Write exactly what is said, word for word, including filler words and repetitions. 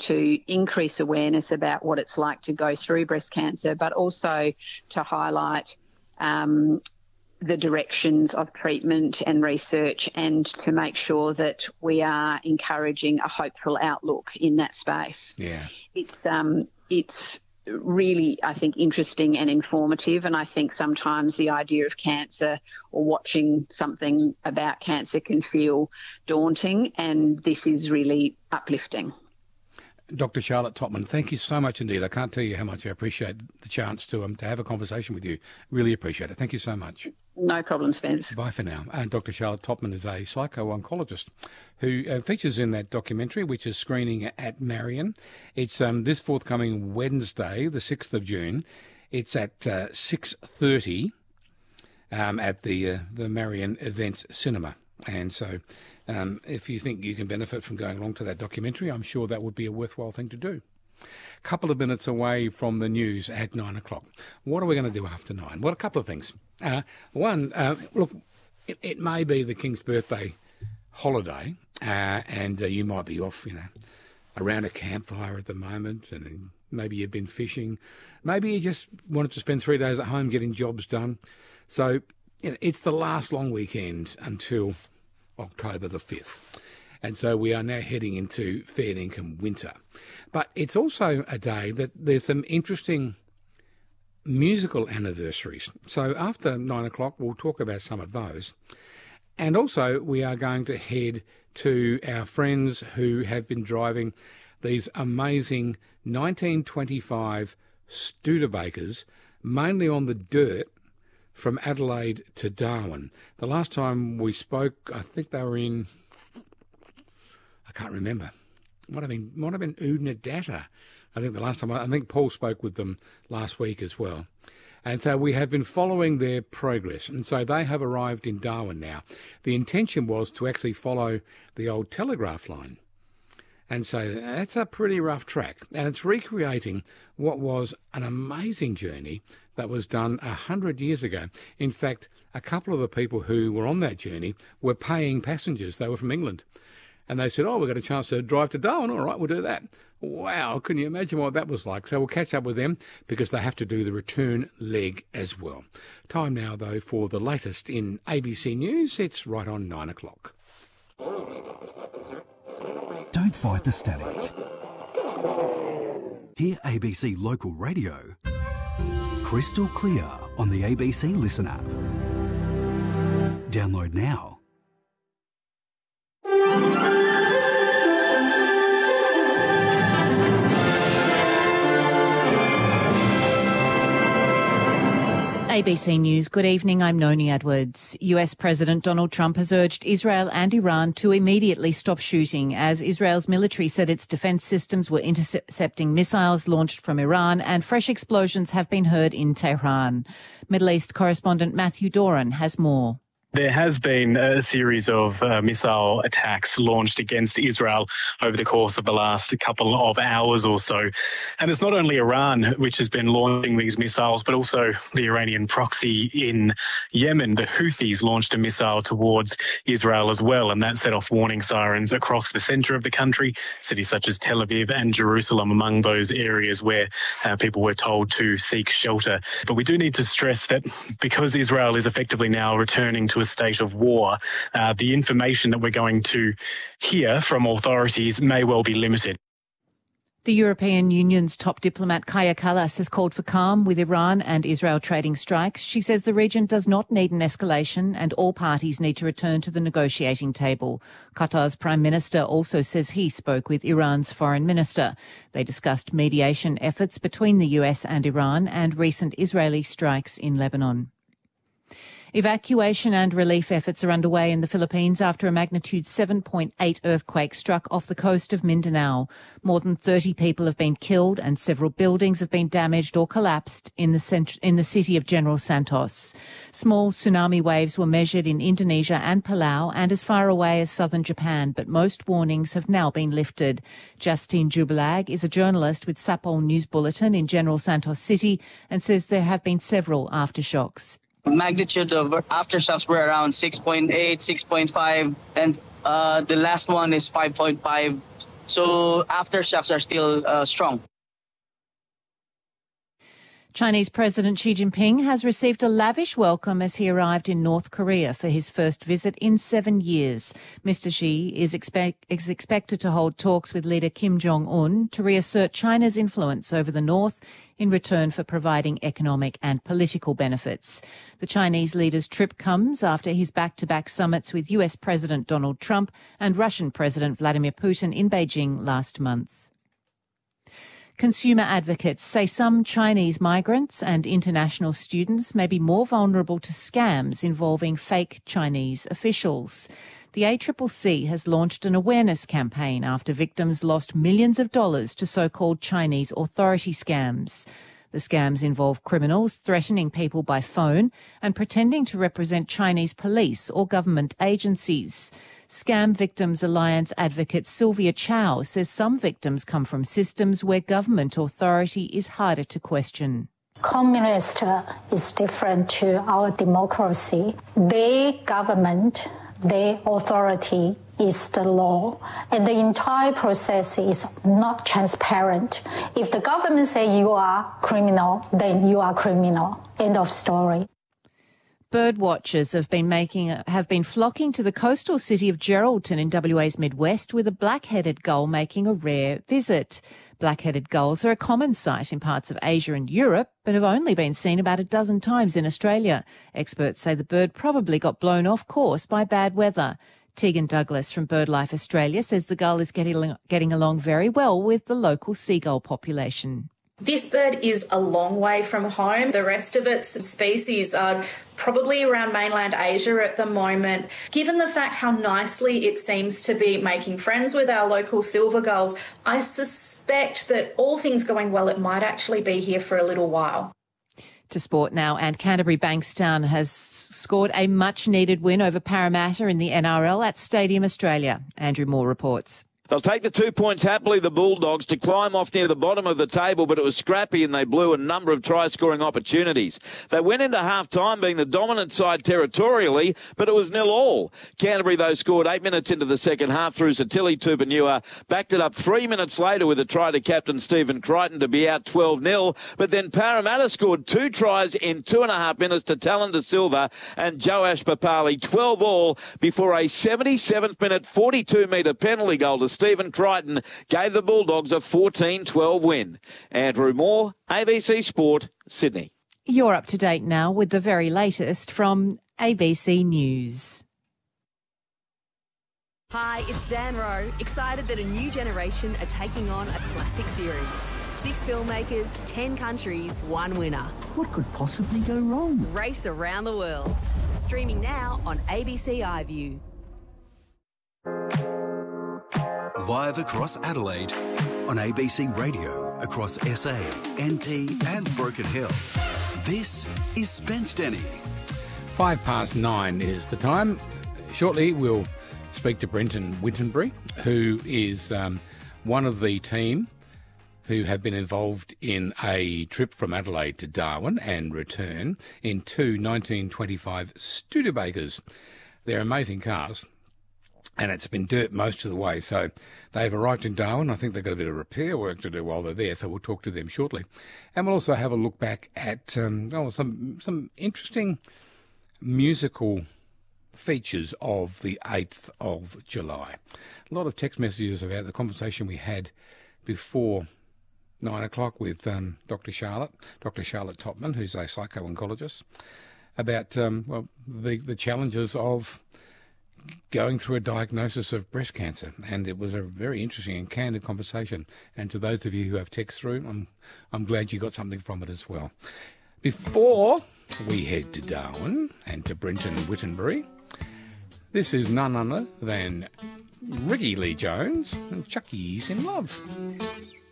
to increase awareness about what it's like to go through breast cancer, but also to highlight um, the directions of treatment and research, and to make sure that we are encouraging a hopeful outlook in that space. Yeah. It's um, it's really, I think, interesting and informative, and I think sometimes the idea of cancer or watching something about cancer can feel daunting, and this is really uplifting. Doctor Charlotte Topman, thank you so much indeed. I can't tell you how much I appreciate the chance to um, to have a conversation with you. Really appreciate it. Thank you so much. No problem, Spence. Bye for now. And Doctor Charlotte Topman is a psycho-oncologist who uh, features in that documentary, which is screening at Marion. It's um, this forthcoming Wednesday, the sixth of June. It's at uh, six thirty um, at the uh, the Marion Events Cinema. And so um, if you think you can benefit from going along to that documentary, I'm sure that would be a worthwhile thing to do. Couple of minutes away from the news at nine o'clock. What are we going to do after nine? Well, a couple of things. Uh, one, uh, look, it, it may be the King's birthday holiday, uh, and uh, you might be off, you know, around a campfire at the moment, and maybe you've been fishing. Maybe you just wanted to spend three days at home getting jobs done. So you know, it's the last long weekend until October the fifth. And so we are now heading into fair income winter. But it's also a day that there's some interesting musical anniversaries. So after nine o'clock, we'll talk about some of those. And also we are going to head to our friends who have been driving these amazing nineteen twenty-five Studebakers, mainly on the dirt, from Adelaide to Darwin. The last time we spoke, I think they were in... I can't remember. Might have been, might have been Oodnadatta. I think the last time, I think Paul spoke with them last week as well. And so we have been following their progress. And so they have arrived in Darwin now. The intention was to actually follow the old telegraph line. And so that's a pretty rough track. And it's recreating what was an amazing journey that was done a hundred years ago. In fact, a couple of the people who were on that journey were paying passengers. They were from England. And they said, oh, we've got a chance to drive to Darwin. All right, we'll do that. Wow, can you imagine what that was like? So we'll catch up with them because they have to do the return leg as well. Time now, though, for the latest in A B C News. It's right on nine o'clock. Don't fight the static. Hear A B C Local Radio crystal clear on the A B C Listen app. Download now. A B C News, good evening, I'm Noni Edwards. U S President Donald Trump has urged Israel and Iran to immediately stop shooting as Israel's military said its defence systems were intercepting missiles launched from Iran and fresh explosions have been heard in Tehran. Middle East correspondent Matthew Doran has more. There has been a series of uh, missile attacks launched against Israel over the course of the last couple of hours or so. And it's not only Iran which has been launching these missiles, but also the Iranian proxy in Yemen. The Houthis launched a missile towards Israel as well, and that set off warning sirens across the centre of the country, cities such as Tel Aviv and Jerusalem among those areas where uh, people were told to seek shelter. But we do need to stress that because Israel is effectively now returning to a state of war, uh, the information that we're going to hear from authorities may well be limited. The European Union's top diplomat Kaja Kallas has called for calm with Iran and Israel trading strikes. She says the region does not need an escalation and all parties need to return to the negotiating table. Qatar's Prime Minister also says he spoke with Iran's Foreign Minister. They discussed mediation efforts between the U S and Iran and recent Israeli strikes in Lebanon. Evacuation and relief efforts are underway in the Philippines after a magnitude seven point eight earthquake struck off the coast of Mindanao. More than thirty people have been killed and several buildings have been damaged or collapsed in the, cent- in the city of General Santos. Small tsunami waves were measured in Indonesia and Palau and as far away as southern Japan, but most warnings have now been lifted. Justine Jubilag is a journalist with Sapol News Bulletin in General Santos City and says there have been several aftershocks. Magnitude of aftershocks were around six point eight, six point five, and uh, the last one is five point five So aftershocks are still uh, strong. Chinese President Xi Jinping has received a lavish welcome as he arrived in North Korea for his first visit in seven years. Mister Xi is, expect, is expected to hold talks with leader Kim Jong-un to reassert China's influence over the North in return for providing economic and political benefits. The Chinese leader's trip comes after his back-to-back summits with U S President Donald Trump and Russian President Vladimir Putin in Beijing last month. Consumer advocates say some Chinese migrants and international students may be more vulnerable to scams involving fake Chinese officials. The A C C C has launched an awareness campaign after victims lost millions of dollars to so-called Chinese authority scams. The scams involve criminals threatening people by phone and pretending to represent Chinese police or government agencies. Scam Victims Alliance advocate Sylvia Chow says some victims come from systems where government authority is harder to question. Communist is different to our democracy. Their government, their authority is the law, and the entire process is not transparent. If the government say you are criminal, then you are criminal. End of story. Bird watchers have been making have been flocking to the coastal city of Geraldton in W A's Midwest, with a black-headed gull making a rare visit. Black-headed gulls are a common sight in parts of Asia and Europe, but have only been seen about a dozen times in Australia. Experts say the bird probably got blown off course by bad weather. Tegan Douglas from BirdLife Australia says the gull is getting, getting along very well with the local seagull population. This bird is a long way from home. The rest of its species are probably around mainland Asia at the moment. Given the fact how nicely it seems to be making friends with our local silver gulls, I suspect that all things going well, it might actually be here for a little while. To sport now, and Canterbury Bankstown has scored a much-needed win over Parramatta in the N R L at Stadium Australia. Andrew Moore reports. They'll take the two points happily, the Bulldogs, to climb off near the bottom of the table, but it was scrappy and they blew a number of try-scoring opportunities. They went into half-time being the dominant side territorially, but it was nil-all. Canterbury, though, scored eight minutes into the second half through Satili Tupanua, backed it up three minutes later with a try to captain Stephen Crichton to be out twelve nil, but then Parramatta scored two tries in two and a half minutes to Talon De Silva and Joash Papali, twelve all, before a seventy-seventh minute forty-two metre penalty goal to Stephen Crichton gave the Bulldogs a fourteen twelve win. Andrew Moore, A B C Sport, Sydney. You're up to date now with the very latest from A B C News. Hi, it's Zan Rowe, excited that a new generation are taking on a classic series. Six filmmakers, ten countries, one winner. What could possibly go wrong? Race around the world. Streaming now on A B C iView. Live across Adelaide, on A B C Radio, across S A, N T and Broken Hill. This is Spence Denny. Five past nine is the time. Shortly we'll speak to Brenton Whittenbury, who is um, one of the team who have been involved in a trip from Adelaide to Darwin and return in two nineteen twenty-five Studebakers. They're amazing cars. And it's been dirt most of the way. So they've arrived in Darwin. I think they've got a bit of repair work to do while they're there. So we'll talk to them shortly. And we'll also have a look back at um, oh, some some interesting musical features of the eighth of July. A lot of text messages about the conversation we had before nine o'clock with um, Doctor Charlotte, Doctor Charlotte Topman, who's a psycho-oncologist, about um, well the, the challenges of going through a diagnosis of breast cancer, and it was a very interesting and candid conversation. And to those of you who have text through, I'm I'm glad you got something from it as well. Before we head to Darwin and to Brenton Whittenbury, this is none other than Ricky Lee Jones and Chucky's in Love.